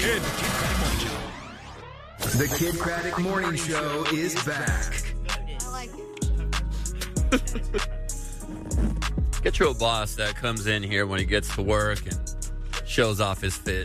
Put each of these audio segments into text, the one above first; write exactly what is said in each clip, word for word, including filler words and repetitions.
Kid Craddock Morning Show. The Kid Craddock Morning Show is back. I like it. Get you a boss that comes in here when he gets to work and shows off his fit.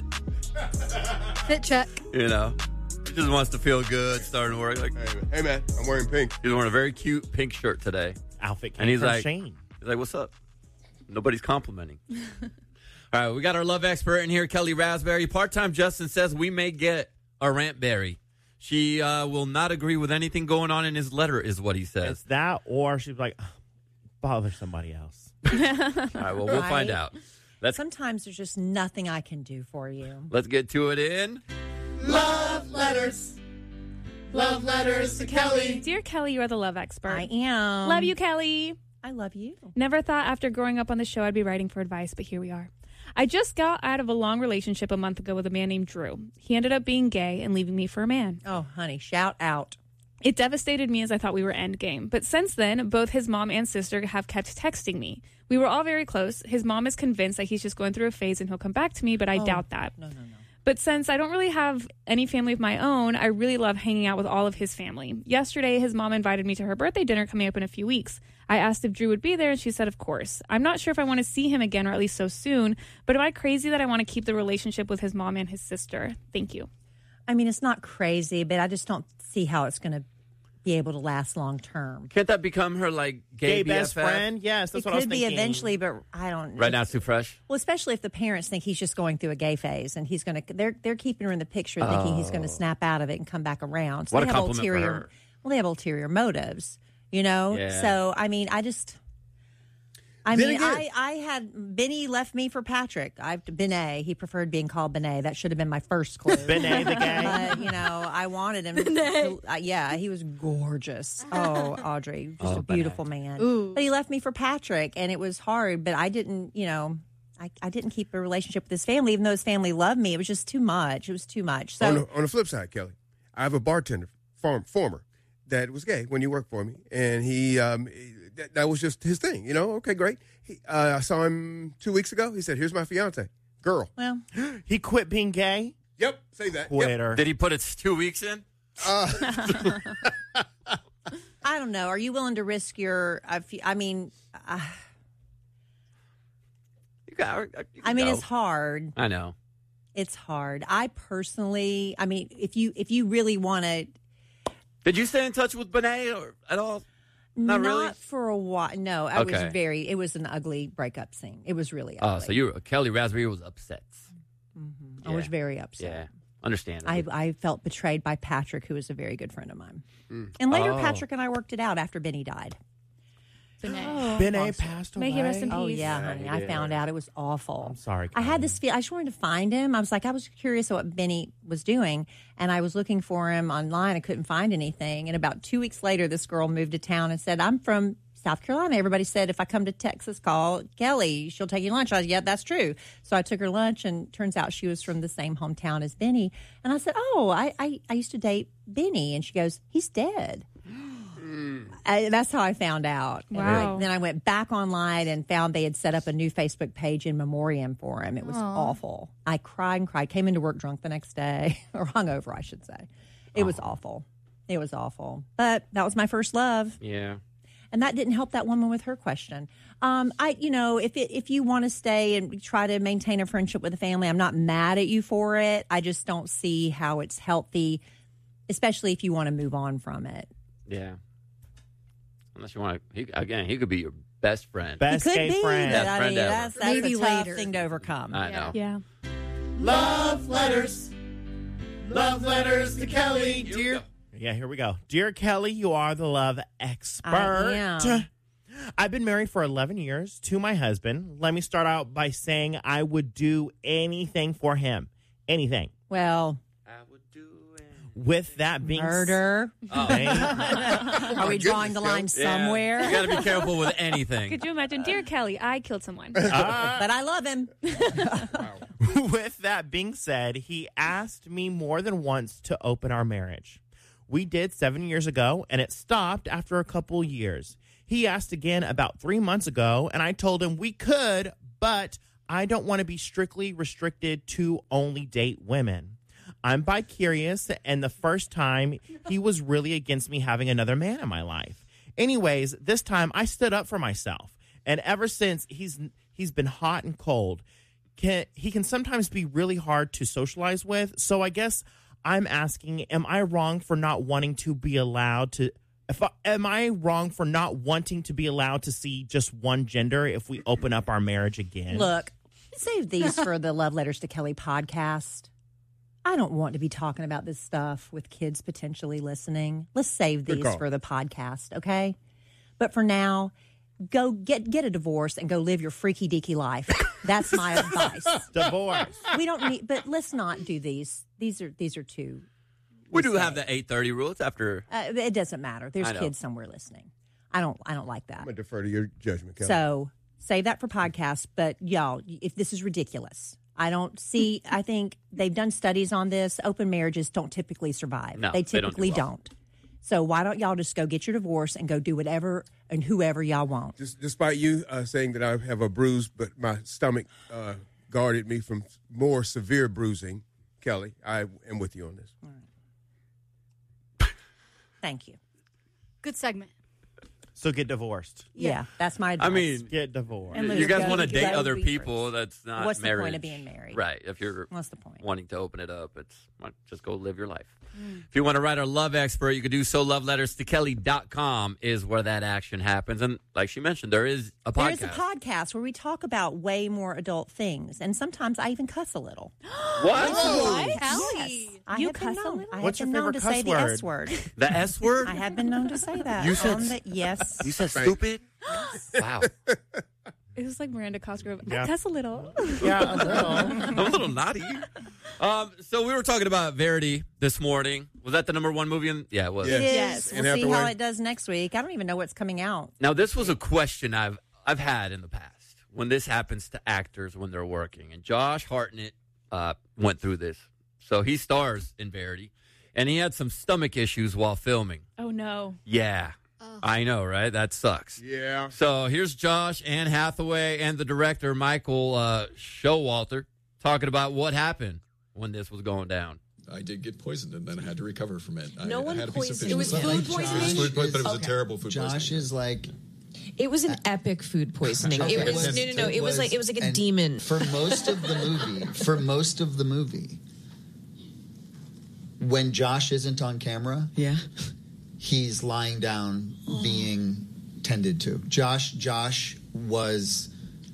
Fit check. You know, he just wants to feel good starting work. Like, Hey, hey, man, I'm wearing pink. he's wearing a very cute pink shirt today. Outfit came And he's from like, Shane. he's like, what's up? Nobody's complimenting. All right, we got our love expert in here, Kelly Raspberry. Part-time Justin says we may get a rant berry. She uh, will not agree with anything going on in his letter, is what he It's says. that, or she's like, bother somebody else. All right, well, we'll Right. find out. Let's Sometimes there's just nothing I can do for you. let's get to it in. Love letters. Love letters to Kelly. Dear Kelly, you are the love expert. I am. Love you, Kelly. I love you. Never thought after growing up on the show I'd be writing for advice, but here we are. I just got out of a long relationship a month ago with a man named Drew. He ended up being gay and leaving me for a man. Oh, honey, shout out. It devastated me as I thought we were endgame. But since then, both his mom and sister have kept texting me. We were all very close. His mom is convinced that he's just going through a phase and he'll come back to me, but I Oh, doubt that. No, no, no. But since I don't really have any family of my own, I really love hanging out with all of his family. Yesterday, his mom invited me to her birthday dinner coming up in a few weeks. I asked if Drew would be there, and she said, of course. I'm not sure if I want to see him again, or at least so soon, but am I crazy that I want to keep the relationship with his mom and his sister? Thank you. I mean, it's not crazy, but I just don't see how it's going to be able to last long term. Can't that become her, like, gay, Gay best B F F? friend? Yes, that's It what I was could be thinking. eventually, but I don't. Right now, it's too fresh. Well, especially if the parents think he's just going through a gay phase, and he's going to. They're they're keeping her in the picture, thinking he's going to snap out of it and come back around. So What they a have compliment for ulterior. her. Well, they have ulterior motives, you know. Yeah. So I mean, I just. I Then mean, again- I, I had Benny left me for Patrick. I've Benet. He preferred being called Benet. That should have been my first clue. Benet the gay. But you know, I wanted him. To, uh, yeah, he was gorgeous. Oh, Audrey, just Oh, a beautiful man. Ooh. But he left me for Patrick, and it was hard. But I didn't, you know, I, I didn't keep a relationship with his family, even though his family loved me. It was just too much. It was too much. So on, the, on the flip side, Kelly, I have a bartender, farm, former, that was gay when he worked for me, and he um, that, that was just his thing. You know, okay, great. He, uh, I saw him two weeks ago. He said, "Here's my fiance, girl." well, He quit being gay? Yep, say that. Yep. Quitter. Did he put it two weeks in? Uh, I don't know. Are you willing to risk your? I fe- I mean, uh, You got, you can I mean, go. it's hard. I know. It's hard. I personally, I mean, if you if you really want to. Did you stay in touch with Benet or at all? Not really? for a while. No, I Okay. was very. It was an ugly breakup scene. It was really Oh, ugly. so you Kelly Raspberry was upset. I was Yeah. very upset. Yeah, understandable. I, I felt betrayed by Patrick, who was a very good friend of mine. And later, Oh. Patrick and I worked it out after Benny died. Benet. Benet passed away. May he rest in Oh peace. yeah, honey, he I did. found out it was awful. I'm sorry, I had Kelly. this feel. I just wanted to find him. I was like, I was curious what Benny was doing, and I was looking for him online. I couldn't find anything. And about two weeks later, this girl moved to town and said, "I'm from South Carolina." Everybody said, if I come to Texas, call Kelly. She'll take you lunch. I was, yeah, that's true. So I took her lunch, and turns out she was from the same hometown as Benny. And I said, oh, I, I, I used to date Benny. And she goes, he's dead. I, that's how I found out. And Wow. I- then I went back online and found they had set up a new Facebook page in memoriam for him. It was awful. I cried and cried. Came into work drunk the next day, or hungover, I should say. It was awful. It was awful. But that was my first love. yeah. And that didn't help that woman with her question. Um, I, you know, if it, if you want to stay and try to maintain a friendship with the family, I'm not mad at you for it. I just don't see how it's healthy, especially if you want to move on from it. Yeah. Unless you want to, he, again, he could be your best friend. Best It could gay be, friend. but Best I friend mean, ever. that's, that's Maybe a tough later. thing to overcome. I know. Yeah. Love letters. Love letters to Kelly. Dear. Yeah, here we go. Dear Kelly, you are the love expert. I am. I've been married for eleven years to my husband. Let me start out by saying I would do anything for him. Anything. Well, I would do it. With that being murder. Oh. Are we drawing the line somewhere? You got to be careful with anything. Could you imagine, dear Kelly, I killed someone. Uh, But I love him. with that being said, he asked me more than once to open our marriage. We did seven years ago, and it stopped after a couple years. He asked again about three months ago, and I told him we could, but I don't want to be strictly restricted to only date women. I'm bi-curious, and the first time he was really against me having another man in my life. Anyways, this time I stood up for myself, and ever since he's he's been hot and cold. Can, he can sometimes be really hard to socialize with. So I guess I'm asking, am I wrong for not wanting to be allowed to? If I, am I wrong for not wanting to be allowed to see just one gender if we open up our marriage again? Look, save these for the Love Letters to Kelly podcast. I don't want to be talking about this stuff with kids potentially listening. Let's save Good these call. for the podcast, okay? But for now, go get get a divorce and go live your freaky deaky life. That's my advice. Divorce. We don't need, but let's not do these. These are these are too. We do risque. have the eight thirty rules after. Uh, it doesn't matter. There's I know. kids somewhere listening. I don't. I don't like that. I'm going to defer to your judgment, Kelly. So save that for podcasts. But y'all, if this is ridiculous, I don't see. I think they've done studies on this. Open marriages don't typically survive. No, they they don't do typically well. don't. So why don't y'all just go get your divorce and go do whatever and whoever y'all want? Just, despite you uh, saying that I have a bruise, but my stomach uh, guarded me from more severe bruising, Kelly, I am with you on this. Thank you. Good segment. So get divorced. Yeah, that's my advice. I mean, Get divorced. And you live guys your want to life. date That would other be people. first. That's not What's the marriage. point of being married? Right. If you're What's the point? wanting to open it up, it's just go live your life. If you want to write our love expert, you can do so. love letters to kelly dot com is where that action happens. And like she mentioned, there is a podcast. There is a podcast where we talk about way more adult things, and sometimes I even cuss a little. What? What? Yes, I You have been cuss a known. little? I What's have your been known favorite to say the cuss S word. The S word? I have been known to say that. You said- on the, yes. You said Right. stupid? Wow. It was like Miranda Cosgrove. Yeah. I cuss a little. Yeah, a little. I'm a little naughty. Um, so we were talking about Verity this morning. Was that the number one movie? In, yeah, it was. Yes. It is. Yes. We'll Anne see how Hathaway. it does next week. I don't even know what's coming out. Now, this was a question I've I've had in the past when this happens to actors when they're working. And Josh Hartnett uh, went through this. So he stars in Verity, and he had some stomach issues while filming. Oh, no. Yeah, I know, right? That sucks. Yeah. So here's Josh, Anne Hathaway, and the director, Michael uh, Showalter, talking about what happened when this was going down. I did get poisoned, and then I had to recover from it. No I, one I had a piece of poisoned fish. It was in my food stomach. poisoning? It was food, po- but it was Okay. a terrible food Josh poisoning. is like It was an epic food poisoning. Okay, It was it no, no, no. It was like it was like a and demon. for most of the movie. For most of the movie, when Josh isn't on camera, Yeah. he's lying down being tended to. Josh Josh was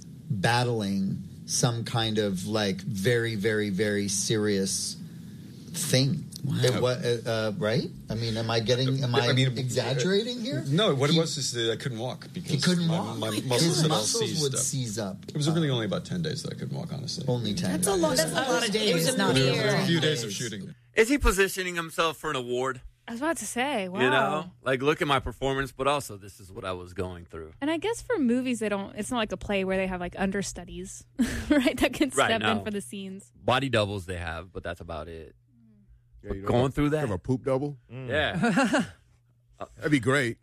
battling some kind of like very very very serious thing. It wa- uh, uh, right? I mean, am I getting? Am I, I mean, exaggerating here? No, what He- it was is that I couldn't walk because He couldn't my, walk. my His muscles had all muscles seized would up. seize up. It was really only about ten days that I couldn't walk, honestly. Only ten. That's a lot. That's a lot of days. It was a not year. fair. A few days of Days. shooting. Is he positioning himself for an award? I was about to say, wow. You know, like look at my performance, but also this is what I was going through. And I guess for movies, they don't. It's not like a play where they have like understudies, right? That can Right, step no. in for the scenes. Body doubles they have, but that's about it. Yeah, you know, Going through that? Have a poop double? Yeah. That'd be great.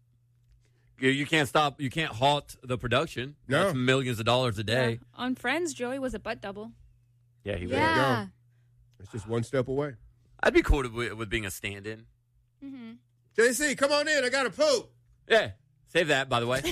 You, you can't stop. You can't halt the production. No. That's millions of dollars a day. Yeah. On Friends, Joey was a butt double. Yeah, he was. Yeah. It's just one step away. I'd be cool with, with being a stand-in. Mm-hmm. J C, come on in. I got a poop. Yeah. Save that, by the way.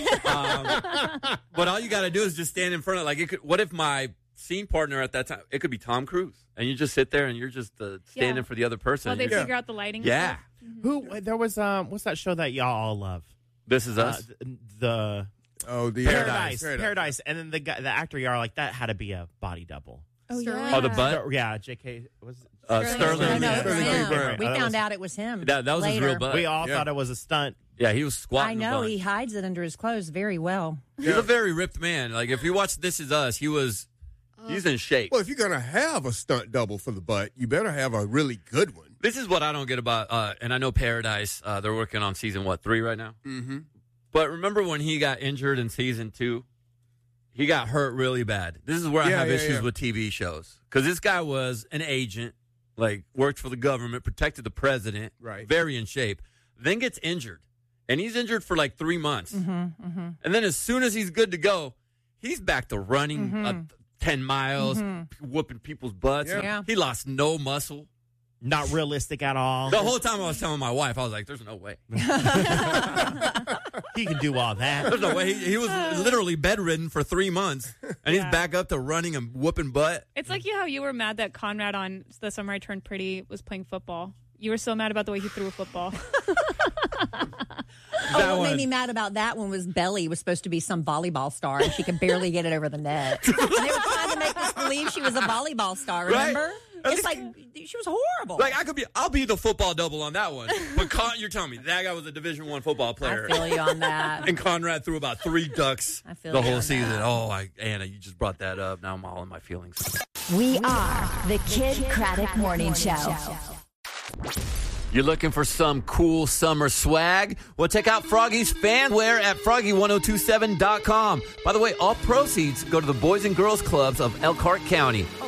um, but all you got to do is just stand in front of. Like, it could. What if my scene partner at that time? It could be Tom Cruise, and you just sit there and you're just uh, standing Yeah. for the other person. Well, and they you're- figure out the lighting. and yeah. stuff. Who? There was um. What's that show that y'all all love? This is us. Uh, the Oh, the Paradise, uh, Paradise, and then the guy, the actor, y'all are like that had to be a body double. Oh, Sterling. yeah. Oh, the butt. Yeah, J K was. Uh, Sterling. Sterling. No, no, Yeah. it was Sterling him. Byrne. We Uh, that found was- out it was him. That, that was his later. real butt. We all Yeah. thought it was a stunt. Yeah, he was squatting. I a know bunch. he hides it under his clothes very well. He's a very ripped man. Like if you watch This Is Us, he was. He's in shape. Well, if you're going to have a stunt double for the butt, you better have a really good one. This is what I don't get about, uh, and I know Paradise, uh, they're working on season, what, three right now? Mm-hmm. But remember when he got injured in season two? He got hurt really bad. This is where I Yeah, have yeah, issues yeah. with T V shows. Because this guy was an agent, like, worked for the government, protected the president, Right. very in shape, then gets injured. And he's injured for like three months. Mm-hmm, mm-hmm. And then as soon as he's good to go, he's back to running Mhm. uh, ten miles, Mhm. p- whooping people's butts. Yeah. Yeah. He lost no muscle. Not realistic at all. The whole time I was telling my wife, I was like, there's no way. He can do all that. There's no way. He, he was literally bedridden for three months, and Yeah. he's back up to running and whooping butt. It's like you how you were mad that Conrad on The Summer I Turned Pretty was playing football. You were so mad about the way he threw a football. Oh, what one. made me mad about that one was Belly was supposed to be some volleyball star, and she could barely get it over the net. And they were trying to make us believe she was a volleyball star, remember? Right. It's like, she was horrible. Like I could be, I'll be the football double on that one. But Con, you're telling me that guy was a Division One football player. I feel you on that. And Conrad threw about three ducks I feel the you whole on season. that. Oh, I, Anna, you just brought that up. Now I'm all in my feelings. We are the Kid Craddock Morning Show. You're looking for some cool summer swag? Well, check out Froggy's Fanwear at froggy ten twenty-seven dot com. By the way, all proceeds go to the Boys and Girls Clubs of Elkhart County.